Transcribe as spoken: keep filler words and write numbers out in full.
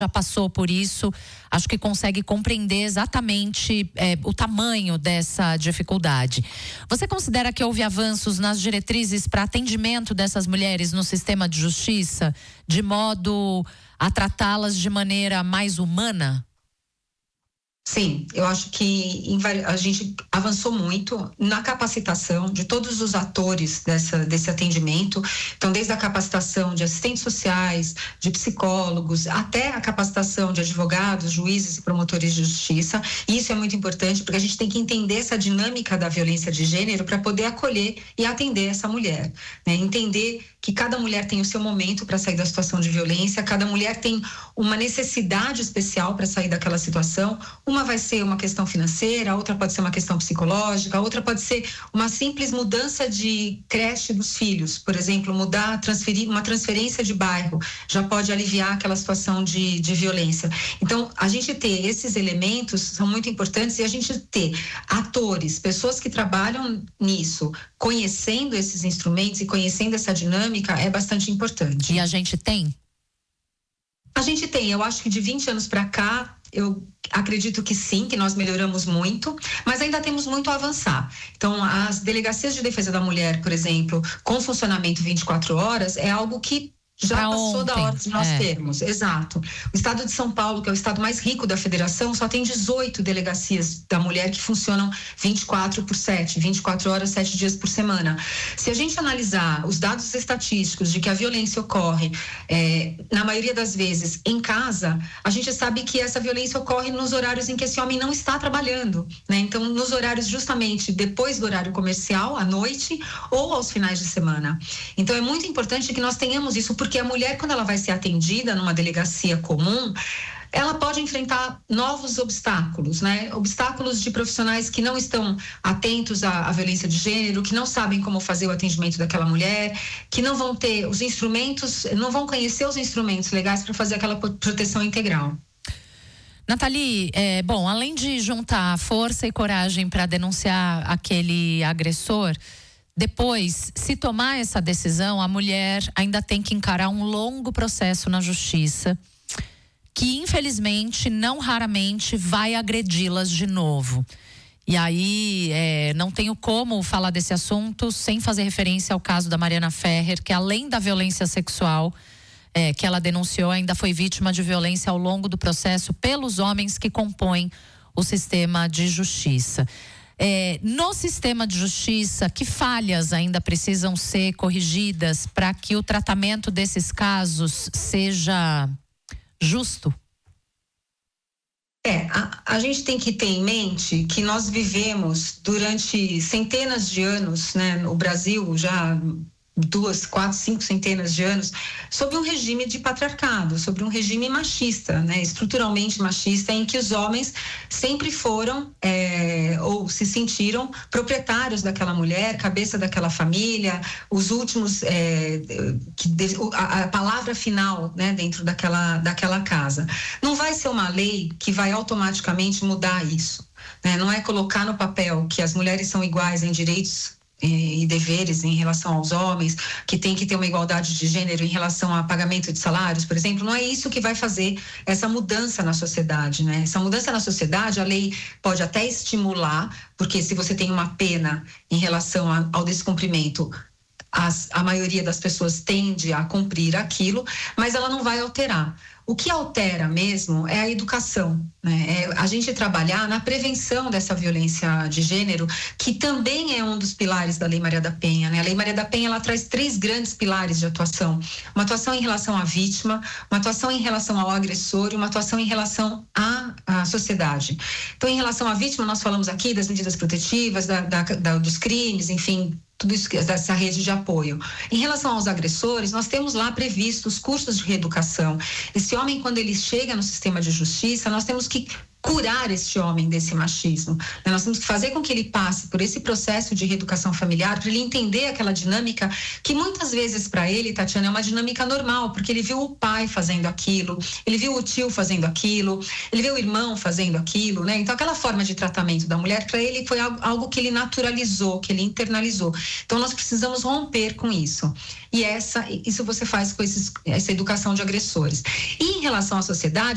já passou por isso, acho que consegue compreender exatamente é, o tamanho dessa dificuldade. Você considera que houve avanços nas diretrizes para atendimento dessas mulheres no sistema de justiça, de modo a tratá-las de maneira mais humana? Sim, eu acho que a gente avançou muito na capacitação de todos os atores dessa, desse atendimento. Então, desde a capacitação de assistentes sociais, de psicólogos, até a capacitação de advogados, juízes e promotores de justiça. E isso é muito importante porque a gente tem que entender essa dinâmica da violência de gênero para poder acolher e atender essa mulher, né? Entender que cada mulher tem o seu momento para sair da situação de violência, cada mulher tem uma necessidade especial para sair daquela situação. Uma vai ser uma questão financeira, a outra pode ser uma questão psicológica, a outra pode ser uma simples mudança de creche dos filhos, por exemplo, mudar, transferir, uma transferência de bairro, já pode aliviar aquela situação de, de violência. Então, a gente ter esses elementos são muito importantes e a gente ter atores, pessoas que trabalham nisso, conhecendo esses instrumentos e conhecendo essa dinâmica é bastante importante. E a gente tem? A gente tem, eu acho que de vinte anos para cá, eu acredito que sim, que nós melhoramos muito, mas ainda temos muito a avançar. Então, as delegacias de defesa da mulher, por exemplo, com funcionamento vinte e quatro horas, é algo que já pra passou ontem, da hora de nós é. termos, exato. O estado de São Paulo, que é o estado mais rico da federação, só tem dezoito delegacias da mulher que funcionam vinte e quatro por sete, vinte e quatro horas, sete dias por semana. Se a gente analisar os dados estatísticos de que a violência ocorre, é, na maioria das vezes, em casa, a gente sabe que essa violência ocorre nos horários em que esse homem não está trabalhando, né? Então, nos horários justamente depois do horário comercial, à noite, ou aos finais de semana. Então, é muito importante que nós tenhamos isso, porque Porque a mulher, quando ela vai ser atendida numa delegacia comum, ela pode enfrentar novos obstáculos, né? Obstáculos de profissionais que não estão atentos à, à violência de gênero, que não sabem como fazer o atendimento daquela mulher, que não vão ter os instrumentos, não vão conhecer os instrumentos legais para fazer aquela proteção integral. Nathalie, é, bom, além de juntar força e coragem para denunciar aquele agressor, depois, se tomar essa decisão, a mulher ainda tem que encarar um longo processo na justiça, que infelizmente, não raramente, vai agredi-las de novo. E aí, é, não tenho como falar desse assunto sem fazer referência ao caso da Mariana Ferrer, que além da violência sexual é, que ela denunciou, ainda foi vítima de violência ao longo do processo pelos homens que compõem o sistema de justiça. É, no sistema de justiça, que falhas ainda precisam ser corrigidas para que o tratamento desses casos seja justo? É, a, a gente tem que ter em mente que nós vivemos durante centenas de anos, né, o Brasil já duas, quatro, cinco centenas de anos, sob um regime de patriarcado, sobre um regime machista, né, estruturalmente machista, em que os homens sempre foram é, ou se sentiram proprietários daquela mulher, cabeça daquela família, os últimos, é, que, a, a palavra final, né, dentro daquela, daquela casa. Não vai ser uma lei que vai automaticamente mudar isso, né? Não é colocar no papel que as mulheres são iguais em direitos e deveres em relação aos homens, que tem que ter uma igualdade de gênero em relação a pagamento de salários, por exemplo. Não é isso que vai fazer essa mudança na sociedade, né? Essa mudança na sociedade, a lei pode até estimular, porque se você tem uma pena em relação a, ao descumprimento, as, a maioria das pessoas tende a cumprir aquilo, mas ela não vai alterar. O que altera mesmo é a educação, né? É a gente trabalhar na prevenção dessa violência de gênero, que também é um dos pilares da Lei Maria da Penha, né? A Lei Maria da Penha, ela traz três grandes pilares de atuação: uma atuação em relação à vítima, uma atuação em relação ao agressor e uma atuação em relação à, à sociedade. Então, em relação à vítima, nós falamos aqui das medidas protetivas, da, da, da, dos crimes, enfim, tudo isso, dessa rede de apoio. Em relação aos agressores, nós temos lá previstos cursos de reeducação. Esse homem, quando ele chega no sistema de justiça, nós temos que curar este homem desse machismo. Nós temos que fazer com que ele passe por esse processo de reeducação familiar, para ele entender aquela dinâmica que muitas vezes para ele, Tatiana, é uma dinâmica normal, porque ele viu o pai fazendo aquilo, ele viu o tio fazendo aquilo, ele viu o irmão fazendo aquilo, né? Então aquela forma de tratamento da mulher, para ele foi algo que ele naturalizou, que ele internalizou. Então nós precisamos romper com isso. E essa, isso você faz com esses, essa educação de agressores. E em relação à sociedade,